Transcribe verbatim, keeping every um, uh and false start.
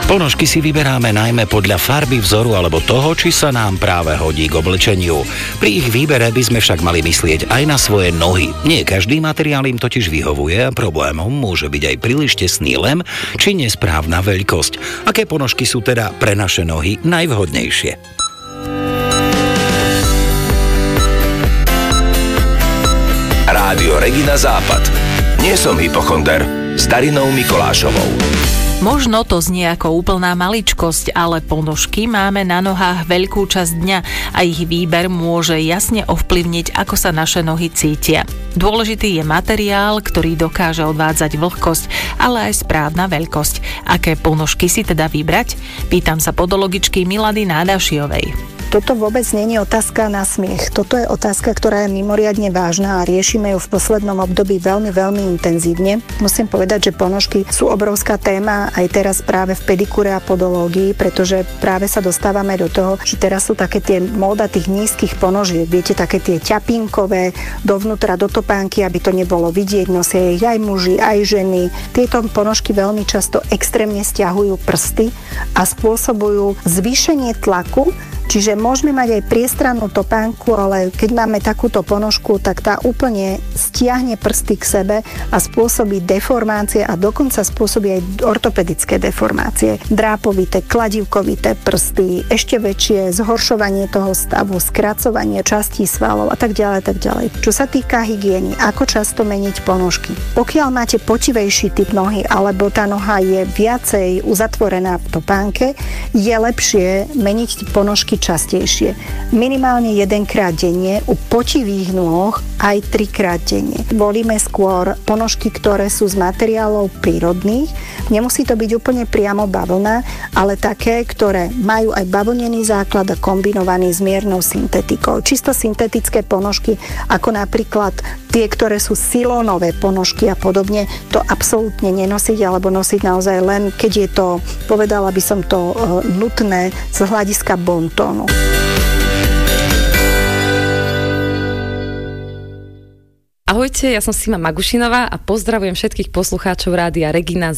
Ponožky si vyberáme najmä podľa farby, vzoru alebo toho, či sa nám práve hodí k oblečeniu. Pri ich výbere by sme však mali myslieť aj na svoje nohy. Nie každý materiál im totiž vyhovuje a problémom môže byť aj príliš tesný lem či nesprávna veľkosť. Aké ponožky sú teda pre naše nohy najvhodnejšie? Rádio Regina Západ. Nie som hypochonder. S Darinou Mikolášovou. Možno to znie ako úplná maličkosť, ale ponožky máme na nohách veľkú časť dňa a ich výber môže jasne ovplyvniť, ako sa naše nohy cítia. Dôležitý je materiál, ktorý dokáže odvádzať vlhkosť, ale aj správna veľkosť. Aké ponožky si teda vybrať? Pýtam sa podologičky Milady Nádašiovej. Toto vôbec nie je otázka na smiech. Toto je otázka, ktorá je mimoriadne vážna a riešime ju v poslednom období veľmi, veľmi intenzívne. Musím povedať, že ponožky sú obrovská téma aj teraz práve v pedikúre a podológii, pretože práve sa dostávame do toho, že teraz sú také tie móda tých nízkych ponožiek. Viete, také tie ťapinkové, dovnútra do topánky, aby to nebolo vidieť, nosia ich aj muži, aj ženy. Tieto ponožky veľmi často extrémne stiahujú prsty a spôsobujú zvýšenie tlaku. Čiže môžeme mať aj priestrannú topánku, ale keď máme takúto ponožku, tak tá úplne stiahne prsty k sebe a spôsobí deformácie a dokonca spôsobí aj ortopedické deformácie. Drápovité, kladívkovité prsty, ešte väčšie zhoršovanie toho stavu, skracovanie častí svalov a tak ďalej, tak ďalej. Čo sa týka hygieny, ako často meniť ponožky? Pokiaľ máte potivejší typ nohy, alebo tá noha je viacej uzatvorená v topánke, je lepšie meniť ponožky častejšie. Minimálne jedenkrát denne, u potivých nôh aj trikrát denne. Volíme skôr ponožky, ktoré sú z materiálov prírodných. Nemusí to byť úplne priamo bavlna, ale také, ktoré majú aj bavlnený základ a kombinovaný s miernou syntetikou. Čisto syntetické ponožky, ako napríklad tie, ktoré sú silónové ponožky a podobne, to absolútne nenosiť, alebo nosiť naozaj len, keď je to, povedala by som to, nutné z hľadiska bontónu. Ahojte, ja som Sima Magušinová a pozdravujem všetkých poslucháčov Rádia Regina